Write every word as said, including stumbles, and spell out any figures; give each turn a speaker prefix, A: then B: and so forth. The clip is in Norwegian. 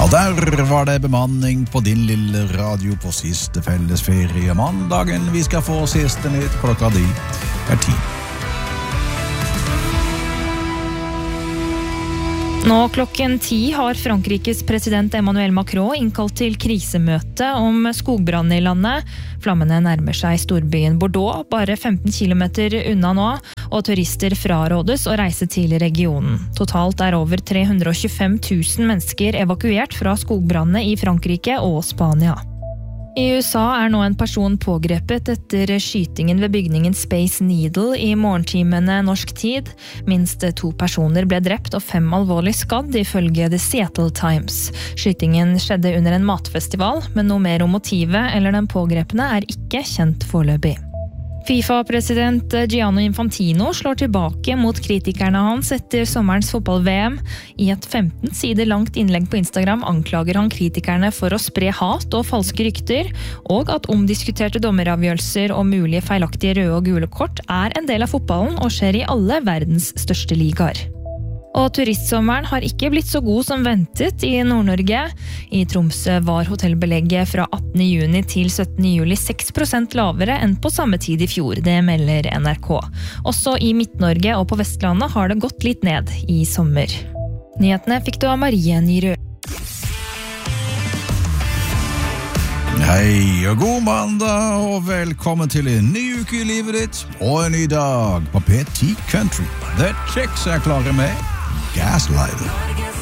A: Og der var det bemanning på din lille radio på siste fellesferie mandagen. Vi skal få siste nytt klokka di er ti.
B: Nå klokken ti har Frankrikes president Emmanuel Macron innkalt til krisemøte om skogbrann i landet. Flammene nærmer seg storbyen Bordeaux, bare femten kilometer unna nå, og turister frarådes å reise til regionen. Totalt er over tre hundre og tjuefem tusen mennesker evakuert fra skogbrannene i Frankrike og Spania. I U S A er nå en person pågrepet etter skytingen ved bygningen Space Needle i morgentimene norsk tid. Minst to personer ble drept og fem alvorlig skadd, ifølge The Seattle Times. Skytingen skjedde under en matfestival, men noe mer om motivet eller den pågrepne er ikke kjent foreløpig. FIFA-president Gianni Infantino slår tilbake mot kritikerne hans etter sommerens fotball-V M. I et femten sider langt innlegg på Instagram anklager han kritikerne for å spre hat og falske rykter, og at omdiskuterte dommeravgjørelser og mulige feilaktige røde og gule kort er en del av fotballen og skjer i alle verdens største ligaer. Og turistsommeren har ikke blitt så god som ventet i Nord-Norge. I Tromsø var hotellbelegget fra attende juni til syttende juli seks prosent lavere enn på samme tid i fjor, det melder N R K. Også i Midt-Norge og på Vestlandet har det gått litt ned i sommer. Nyhetene fikk du av Marie Nyrø.
A: Hei og god mandag, og velkommen til en ny uke i livet ditt, og en ny dag på P T Country. The Chicks er klare med Gaslighter.